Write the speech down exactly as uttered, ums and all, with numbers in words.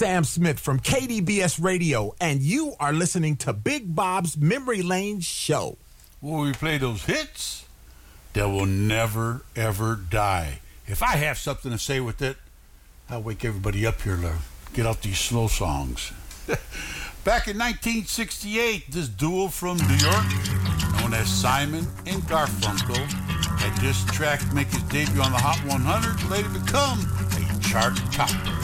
Sam Smith from K D B S Radio, and you are listening to Big Bob's Memory Lane Show. Where we play those hits that will never, ever die. If I have something to say with it, I'll wake everybody up here to get out these slow songs. Back in nineteen sixty-eight, this duo from New York, known as Simon and Garfunkel, had this track make his debut on the Hot one hundred, later become a chart topper.